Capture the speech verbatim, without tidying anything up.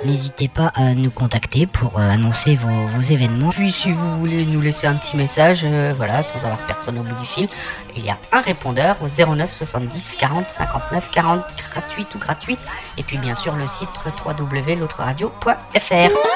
N'hésitez pas à nous contacter pour euh, annoncer vos, vos événements. Puis si vous voulez nous laisser un petit message, euh, voilà, sans avoir personne au bout du fil, il y a un répondeur au zéro neuf soixante-dix quarante cinquante-neuf quarante, gratuit ou gratuit. Et puis bien sûr le site w w w point l'autre radio point f r.